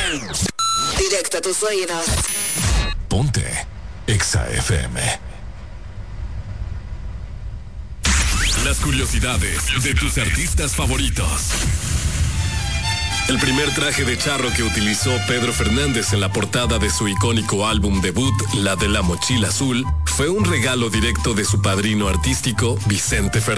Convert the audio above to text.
Directo a tus oídos. Ponte Exa FM. Las curiosidades de tus artistas favoritos. El primer traje de charro que utilizó Pedro Fernández en la portada de su icónico álbum debut, La de la Mochila Azul, fue un regalo directo de su padrino artístico, Vicente Fernández.